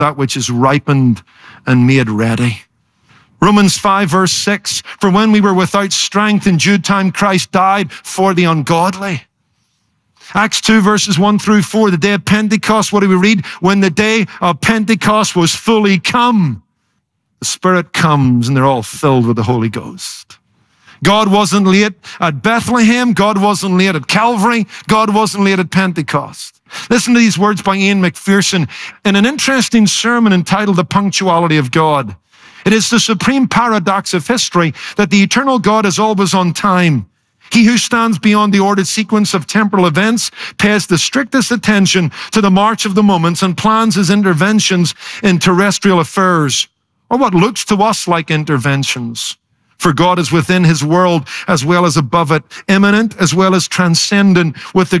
that which is ripened and made ready. Romans 5 verse 6, for when we were without strength, in due time Christ died for the ungodly. Acts 2 verses 1 through 4, the day of Pentecost, what do we read? When the day of Pentecost was fully come, the Spirit comes and they're all filled with the Holy Ghost. God wasn't late at Bethlehem. God wasn't late at Calvary. God wasn't late at Pentecost. Listen to these words by Ian McPherson in an interesting sermon entitled The Punctuality of God. It is the supreme paradox of history that the eternal God is always on time. He who stands beyond the ordered sequence of temporal events pays the strictest attention to the march of the moments and plans his interventions in terrestrial affairs, or what looks to us like interventions. For God is within his world as well as above it, immanent as well as transcendent, with the